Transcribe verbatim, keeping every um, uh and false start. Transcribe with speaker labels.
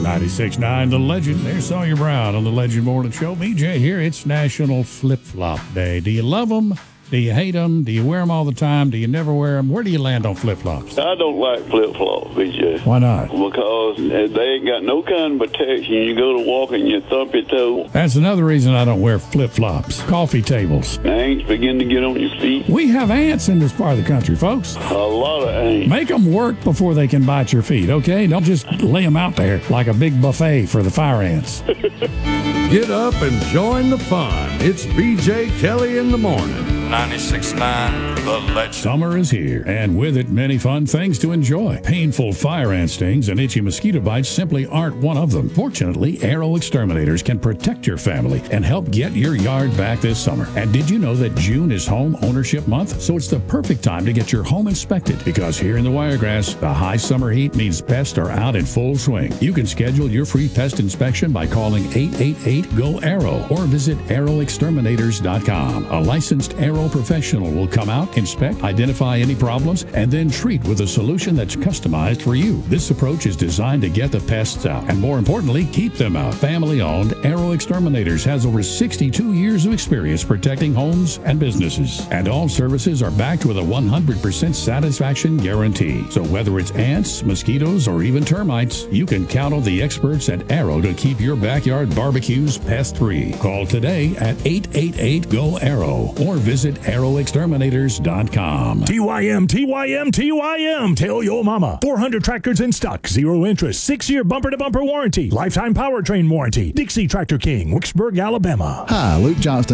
Speaker 1: ninety-six point nine The Legend. There's Sawyer Brown on the Legend Morning Show. B J here. It's National Flip Flop Day. Do you love them? Do you hate them? Do you wear them all the time? Do you never wear them? Where do you land on flip-flops?
Speaker 2: I don't like flip-flops, B J.
Speaker 1: Why not?
Speaker 2: Because they ain't got no kind of protection. You go to walk and you thump your toe.
Speaker 1: That's another reason I don't wear flip-flops. Coffee tables.
Speaker 2: The ants begin to get on your feet.
Speaker 1: We have ants in this part of the country, folks.
Speaker 2: A lot of ants.
Speaker 1: Make them work before they can bite your feet, okay? Don't just lay them out there like a big buffet for the fire ants.
Speaker 3: Get up and join the fun. It's B J Kelly in the morning.
Speaker 4: ninety-six point nine The Legend.
Speaker 1: Summer is here, and with it, many fun things to enjoy. Painful fire ant stings and itchy mosquito bites simply aren't one of them. Fortunately, Arrow Exterminators can protect your family and help get your yard back this summer. And did you know that June is Home Ownership Month? So it's the perfect time to get your home inspected, because here in the Wiregrass, the high summer heat means pests are out in full swing. You can schedule your free pest inspection by calling eight eight eight G O Arrow or visit arrow exterminators dot com. A licensed Arrow professional will come out, inspect, identify any problems, and then treat with a solution that's customized for you. This approach is designed to get the pests out, and more importantly, keep them out. Family-owned, Arrow Exterminators has over sixty-two years of experience protecting homes and businesses. And all services are backed with a one hundred percent satisfaction guarantee. So whether it's ants, mosquitoes, or even termites, you can count on the experts at Arrow to keep your backyard barbecues pest-free. Call today at eight eight eight G O Arrow or visit arrow exterminators dot com.
Speaker 5: T Y M, T Y M, T Y M. Tell your mama. four hundred tractors in stock. Zero interest. Six-year bumper-to-bumper warranty. Lifetime powertrain warranty. Dixie Tractor King, Wicksburg, Alabama.
Speaker 6: Hi, Luke Johnston.